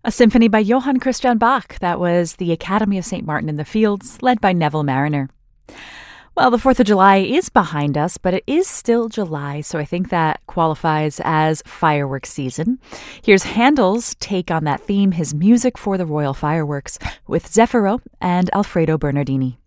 A symphony by Johann Christian Bach. That was the Academy of St. Martin in the Fields, led by Neville Mariner. Well, the 4th of July is behind us, but it is still July, so I think that qualifies as fireworks season. Here's Handel's take on that theme, his music for the royal fireworks, with Zeffiro and Alfredo Bernardini.